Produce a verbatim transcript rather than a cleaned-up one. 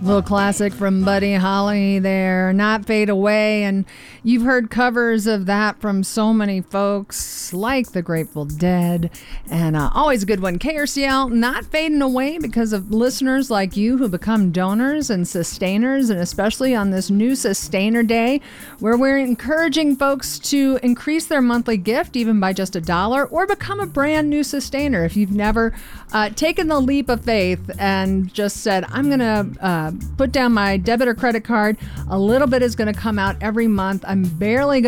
Little classic from Buddy Holly there, Not Fade Away. And you've heard covers of that from so many folks like the Grateful Dead. And uh, always a good one. K R C L, not fading away because of listeners like you who become donors and sustainers. And especially on this new Sustainer Day, where we're encouraging folks to increase their monthly gift even by just a dollar or become a brand new sustainer. If you've never uh, taken the leap of faith and just said, I'm going to uh, put down my debit or credit card. A little bit is going to come out every month. I'm barely going